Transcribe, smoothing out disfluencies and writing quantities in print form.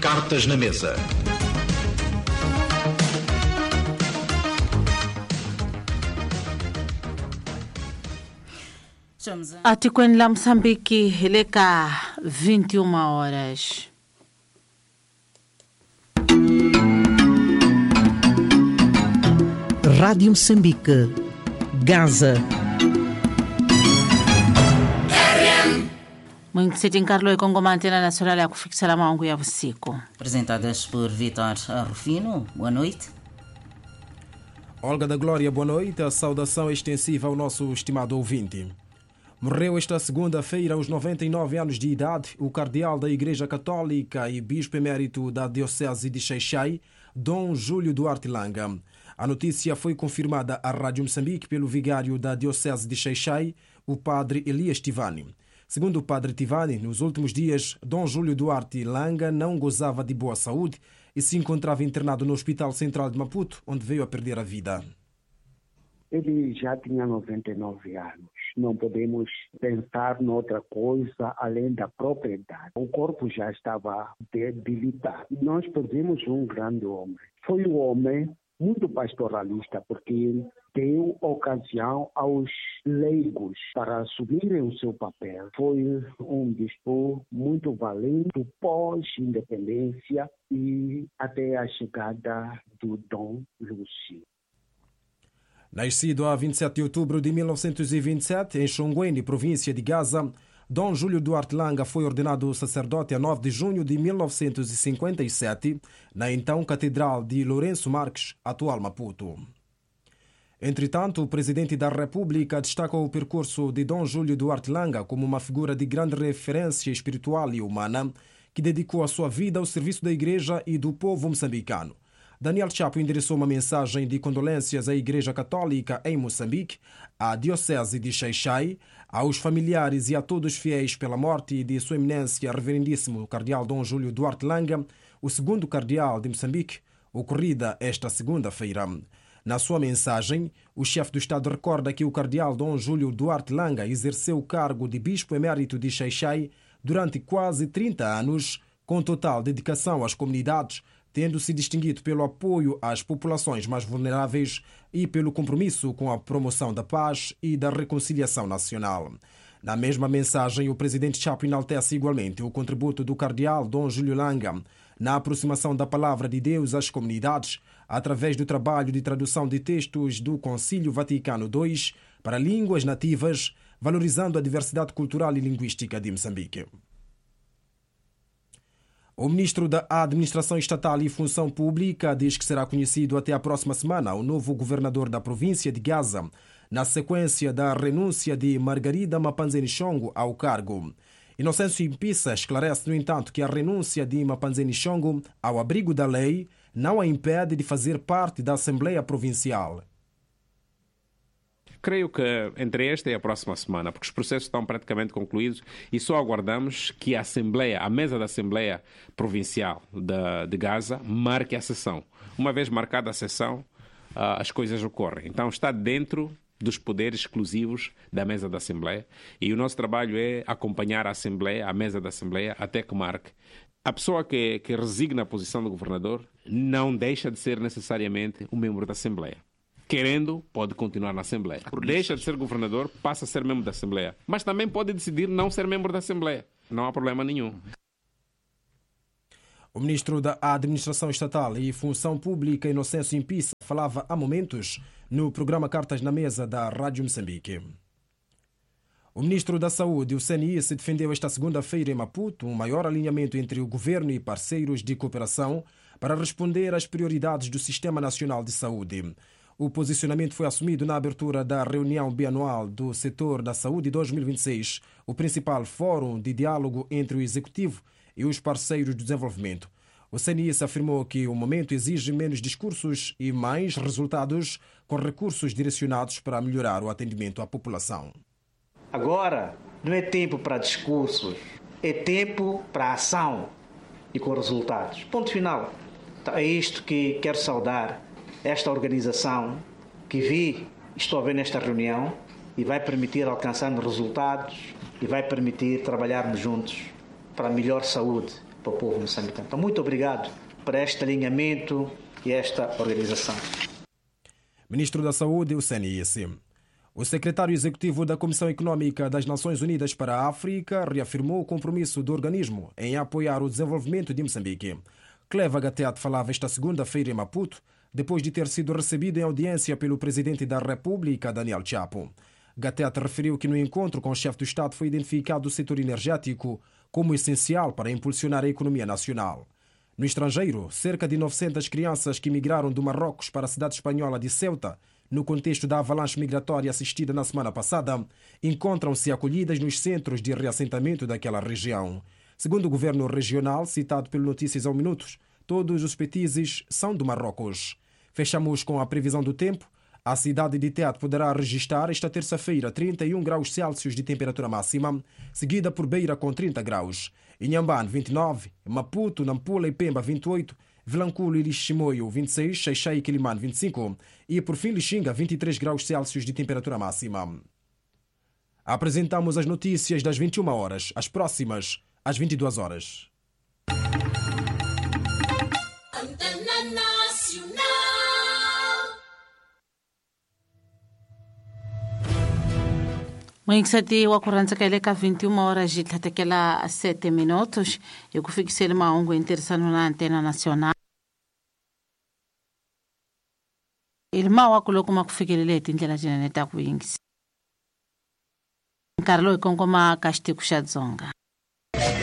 Cartas na Mesa. Atikwani la Moçambique, eleka 21 horas. Rádio Moçambique, Gaza. Muito cedo, Carlos, com a Antena Nacional ya kufikisha la maungu ya usiku. Apresentadas por Vitor Rufino. Boa noite. Olga da Glória, boa noite. A saudação extensiva ao nosso estimado ouvinte. Morreu esta segunda-feira, aos 99 anos de idade, o cardeal da Igreja Católica e bispo emérito da Diocese de Xai-Xai, Dom Júlio Duarte Langa. A notícia foi confirmada à Rádio Moçambique pelo vigário da Diocese de Xai-Xai, o padre Elias Tivani. Segundo o padre Tivani, nos últimos dias, Dom Júlio Duarte Langa não gozava de boa saúde e se encontrava internado no Hospital Central de Maputo, onde veio a perder a vida. Ele já tinha 99 anos. Não podemos pensar noutra coisa além da própria idade. O corpo já estava debilitado. Nós perdemos um grande homem. Foi um homem muito pastoralista, porque ele deu ocasião aos leigos para assumirem o seu papel. Foi um bispo muito valente pós-independência e até a chegada do Dom Lúcio. Nascido a 27 de outubro de 1927, em Xongweni, província de Gaza, Dom Júlio Duarte Langa foi ordenado sacerdote a 9 de junho de 1957, na então Catedral de Lourenço Marques, atual Maputo. Entretanto, o presidente da República destaca o percurso de Dom Júlio Duarte Langa como uma figura de grande referência espiritual e humana, que dedicou a sua vida ao serviço da Igreja e do povo moçambicano. Daniel Chapo endereçou uma mensagem de condolências à Igreja Católica em Moçambique, à Diocese de Xai-Xai, aos familiares e a todos os fiéis pela morte de Sua Eminência Reverendíssimo Cardeal Dom Júlio Duarte Langa, o segundo cardeal de Moçambique, ocorrida esta segunda-feira. Na sua mensagem, o chefe do Estado recorda que o cardeal Dom Júlio Duarte Langa exerceu o cargo de bispo emérito de Xai-Xai durante quase 30 anos, com total dedicação às comunidades, tendo-se distinguido pelo apoio às populações mais vulneráveis e pelo compromisso com a promoção da paz e da reconciliação nacional. Na mesma mensagem, o presidente Chapo enaltece igualmente o contributo do cardeal Dom Júlio Langa na aproximação da palavra de Deus às comunidades, através do trabalho de tradução de textos do Concílio Vaticano II para línguas nativas, valorizando a diversidade cultural e linguística de Moçambique. O ministro da Administração Estatal e Função Pública diz que será conhecido até a próxima semana o novo governador da província de Gaza, na sequência da renúncia de Margarida Mapanzeni Chongo ao cargo. Inocêncio Impissa esclarece, no entanto, que a renúncia de Mapanzeni Chongo ao abrigo da lei não a impede de fazer parte da Assembleia Provincial. Creio que entre esta e a próxima semana, porque os processos estão praticamente concluídos e só aguardamos que a Assembleia, a mesa da Assembleia Provincial de Gaza, marque a sessão. Uma vez marcada a sessão, as coisas ocorrem. Então está dentro dos poderes exclusivos da mesa da Assembleia e o nosso trabalho é acompanhar a Assembleia, a mesa da Assembleia, até que marque. A pessoa que resigna a posição do governador não deixa de ser necessariamente um membro da Assembleia. Querendo, pode continuar na Assembleia. Deixa de ser governador, passa a ser membro da Assembleia. Mas também pode decidir não ser membro da Assembleia. Não há problema nenhum. O ministro da Administração Estatal e Função Pública, Inocêncio Impissa, falava há momentos no programa Cartas na Mesa da Rádio Moçambique. O ministro da Saúde, o CNI, se defendeu esta segunda-feira em Maputo um maior alinhamento entre o governo e parceiros de cooperação para responder às prioridades do Sistema Nacional de Saúde. O posicionamento foi assumido na abertura da reunião bianual do setor da saúde 2026, o principal fórum de diálogo entre o Executivo e os parceiros de desenvolvimento. O CNIS afirmou que o momento exige menos discursos e mais resultados, com recursos direcionados para melhorar o atendimento à população. Agora não é tempo para discursos, é tempo para ação e com resultados. Ponto final. Então, é isto que quero saudar esta organização que estou a ver nesta reunião e vai permitir alcançarmos resultados e vai permitir trabalharmos juntos para melhor saúde para o povo moçambicano. Então, muito obrigado por este alinhamento e esta organização. Ministro da Saúde, o CNIS. O secretário executivo da Comissão Econômica das Nações Unidas para a África reafirmou o compromisso do organismo em apoiar o desenvolvimento de Moçambique. Cleva Gateat falava esta segunda-feira em Maputo, depois de ter sido recebido em audiência pelo presidente da República, Daniel Chapo. Gateat referiu que no encontro com o chefe do Estado foi identificado o setor energético como essencial para impulsionar a economia nacional. No estrangeiro, cerca de 900 crianças que migraram do Marrocos para a cidade espanhola de Ceuta, no contexto da avalanche migratória assistida na semana passada, encontram-se acolhidas nos centros de reassentamento daquela região. Segundo o governo regional, citado pelo Notícias ao Minutos, todos os petizes são do Marrocos. Fechamos com a previsão do tempo. A cidade de Teat poderá registrar esta terça-feira 31 graus Celsius de temperatura máxima, seguida por Beira com 30 graus. Inhambane, 29, Maputo, Nampula e Pemba, 28, Vilanculo e Liximoio, 26, Xai-Xai e Quilimane, 25 e, por fim, Lixinga, 23 graus Celsius de temperatura máxima. Apresentamos as notícias das 21 horas, as próximas às 22 horas. Mwingsati wa kuranza kaeleka 21 horas de tatekela 7 minutos. Eu kufikisha ele maungo interessano na antena nacional. Ilma wa kulokuma kufikilele tindlela jina neta kuingisi. Carlo ikongoma kashti kushadzonga.